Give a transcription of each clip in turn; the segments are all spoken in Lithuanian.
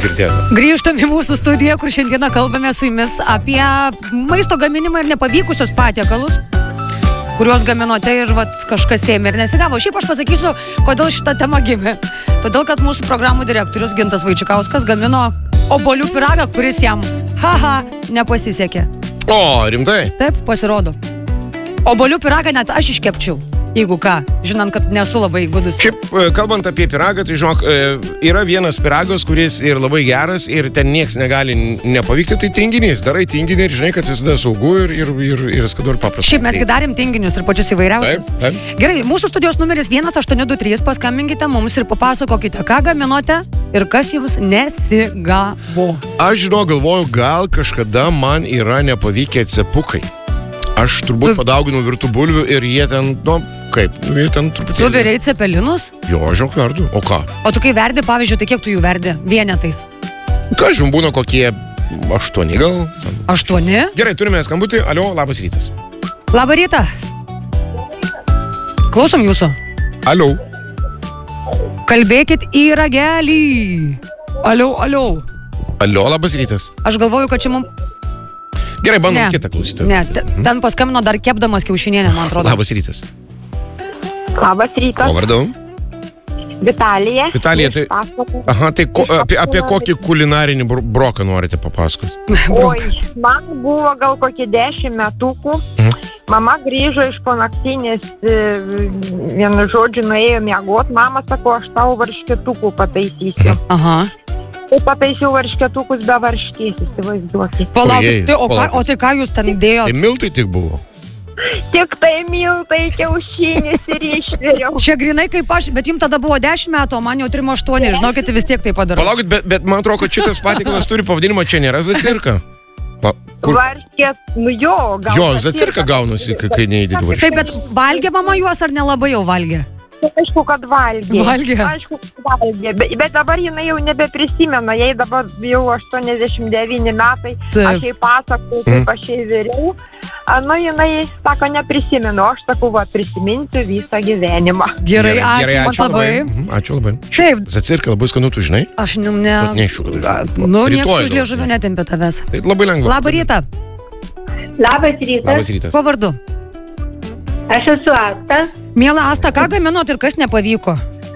girdėta. Grįžtam į mūsų studiją, kur šiandieną kalbame su jumis apie maisto gaminimą ir nepavykusius patiekalus, kuriuos gaminote ir kažkas ėmė ir nesigavo. Šiaip aš pasakysiu, kodėl šita tema gimė. Todėl, kad mūsų programų direktorius Gintas Vaičikauskas gamino obuolių pyragą, kuris jam, nepasisekė. O, rimtai? Taip, pasirodo. Obuolių pyragą net aš iškepčiau, jeigu ką, žinant, kad nesu labai įgudus. Šiaip, kalbant apie pyragą, tai žinok, yra vienas pyragas, kuris ir labai geras, ir ten nieks negali nepavykti, tai tinginys. Darai tinginį ir žinai, kad visada saugu ir skadu ir paprasta. Šiaip mesgi darėm tinginius ir pačius įvairiausius. Taip. Gerai, mūsų studijos numeris 1823, paskambinkite mums ir papasakokite, ką gaminote ir kas jums nesigavo. Aš galvoju, gal kažkada man yra nepavykę cepukai. Aš turbūt padauginau virtų bulvių ir jie ten, jie ten truputėlį... Tu vėrėjai cepelinus? Jo, žinok, verdu. O ką? O tu kai verdi, pavyzdžiui, tai kiek tu jų verdi? Vienetais? Ką, žinau, būna kokie 8 gal? 8? Gerai, turime skambutį. Alio, labas rytas. Labą rytą. Klausom jūsų. Alio. Kalbėkit į ragelį. Alio. Alio, labas rytas. Aš galvoju, kad čia mums... Gerai, bandom kitą klausytoją. Ne, ten paskambino dar kepdamas kiaušinienę, man atrodo. Labas rytas. Labas rytas. O vardu? Vitalija. Vitalija, tai... Aha, tai apie kokį kulinarinį broką norite papasakoti? Oi, man buvo gal kokie 10 metukų. Mama grįžo iš ponaktinės, vienu žodžiu, nuėjo miegot. Mama sako, aš tau varškėtukų pataisysiu. Aha. Tai pataisiau varškėtukus be varškės, įsivaizduokit. Palaukit, o tai ką jūs ten dėjot? Tai miltai tik buvo. Tik tai miltai, kiaušinis ir išviriau. Čia grinai kaip aš, bet jums tada buvo 10 metų, o man jau 3-8, žinokit, vis tiek tai padarau. Palaukit, bet man atrodo, kad šitas patiekalas turi pavadinimą, čia nėra zacirka. Varškės, jo, gal. Jo, zacirka gaunasi, kai neįdėt varškės. Taip, bet valgė mama juos ar nelabai jau valgė? Aišku, kad valgė. Aišku, kad valgė. Bet dabar jinai jau nebeprisimena, jai dabar jau 89 metai, aš jai pasakau, kaip aš jai vyriau. Jinai sako, neprisimenu, aš sakau, prisiminsiu visą gyvenimą. Gerai, ačiū labai. Ačiū labai. Taip. Zacirka labai skanu, tu žinai? Aš Neišiu, kad nieks už liežuvio netempė tavęs. Tai labai lengva. Labą rytą. Labas rytas. Labas rytas. Kuo vardu? Aš esu Asta. Miela Asta, ką gaminot ir kas nepavyko?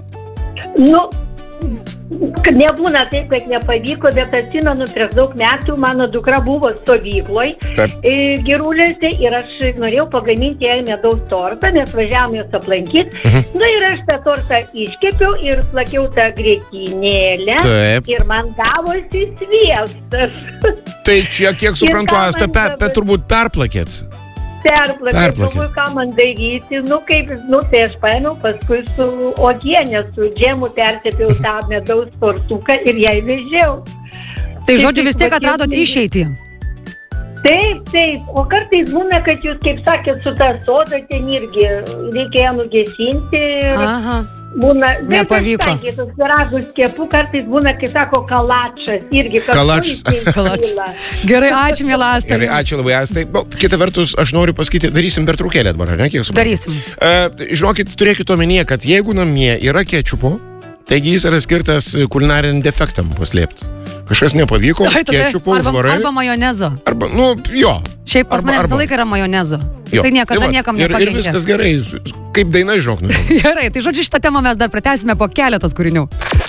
Kad nebūna taip, kad nepavyko, bet atsimenu, prieš daug metų mano dukra buvo stovykloj Giruliuose ir aš norėjau pagaminti jai medaus tortą, nes važiavom jos aplankyti. Ir aš tą tortą iškepiau ir plakiau tą grietinėlę ir man gavosi sviestas. Tai čia, kiek suprantu, Asta, turbūt perplakėt. Perplakiau, ką man daryti, tai aš paėmiau paskui su uogiene, su džemu percepiau tą medaus tortuką ir jai vežiau. Tai žodžiu, vis tiek atradot išeitį? Taip, o kartais būna, kad jūs, kaip sakėt, su tą sodą ten irgi reikėjo nugesinti. Būna, nepavyko. Tos pyragus kepu, kartais būna, kai sako, kalačas irgi. Kalačas. Gerai, ačiū, miela Asta. Gerai, ačiū labai, Astai. Kita vertus, aš noriu pasakyti, darysim pertraukėlę dabar, ne? Kiek suprantu? Darysim. Žinokit, turėkit omenyje, kad jeigu namie yra kečupo, taigi jis yra skirtas kulinariniam defektam paslėpti. Kažkas nepavyko, kečupo užvarai. Arba majonezo. Arba, jo. Šiaip pas mane visą laiką yra majonezo. Jisai niekada niekam nepakenkia. Ir viskas gerai, kaip daina, žinok. Gerai, tai žodžiu, šitą temą mes dar pratęsime po keletos kūrinių.